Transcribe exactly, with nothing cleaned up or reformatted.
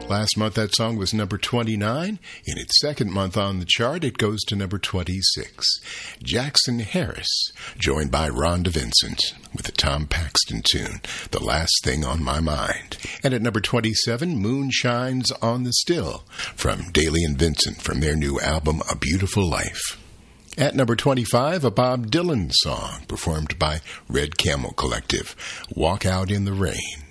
Last month, that song was number twenty-nine. In its second month on the chart, it goes to number twenty-six. Jackson Harris, joined by Rhonda Vincent, with a Tom Paxton tune, The Last Thing on My Mind. And at number twenty-seven, Moon Shines on the Still, from Daly and Vincent, from their new album, A Beautiful Life. At number twenty-five, a Bob Dylan song, performed by Red Camel Collective, Walk Out in the Rain.